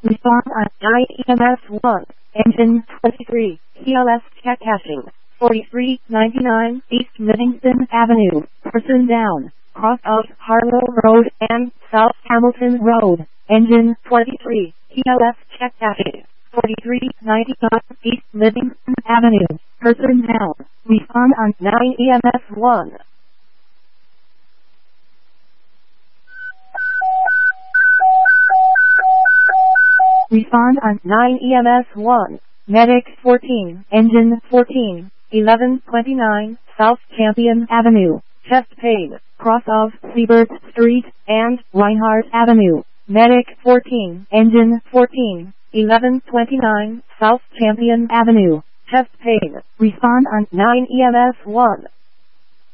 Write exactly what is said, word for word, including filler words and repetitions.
Respond on nine E M S one. Engine twenty-three. T L S check caching. forty-three ninety-nine East Livingston Avenue. Person down. Cross of Harlow Road and South Hamilton Road. Engine twenty-three. T L S check caching. forty-three ninety-nine East Livingston Avenue. Person down. Respond on nine E M S one. Respond on nine E M S one. Medic fourteen. Engine fourteen. eleven twenty-nine South Champion Avenue. Chest pain. Cross of Siebert Street and Reinhardt Avenue. Medic fourteen. Engine fourteen. eleven twenty-nine South Champion Avenue. Chest pain. Respond on nine E M S one.